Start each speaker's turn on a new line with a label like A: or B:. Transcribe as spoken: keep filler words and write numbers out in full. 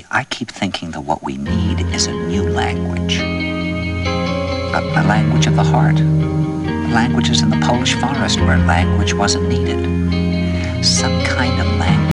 A: I keep thinking that what we need is a new language. A, a language of the heart. Languages in the Polish forest where language wasn't needed. Some kind of language